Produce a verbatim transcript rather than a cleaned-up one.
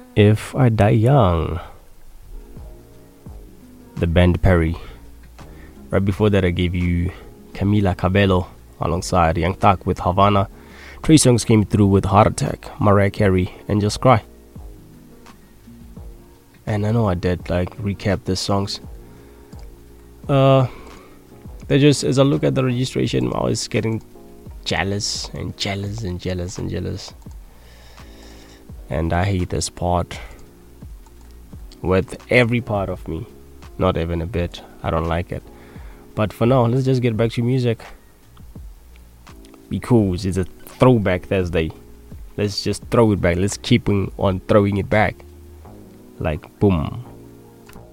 If I Die Young, the band Perry. Right before that, I gave you Camila Cabello alongside Young Thug with Havana. Trey Songz came through with Heart Attack, Mariah Carey, and Just Cry. And I know I did like recap the songs. Uh, they just as I look at the registration, I was getting jealous and jealous and jealous and jealous. And I hate this part with every part of me. Not even a bit. I don't like it. But for now, let's just get back to music. Because it's a throwback Thursday. Let's just throw it back. Let's keep on throwing it back. Like boom.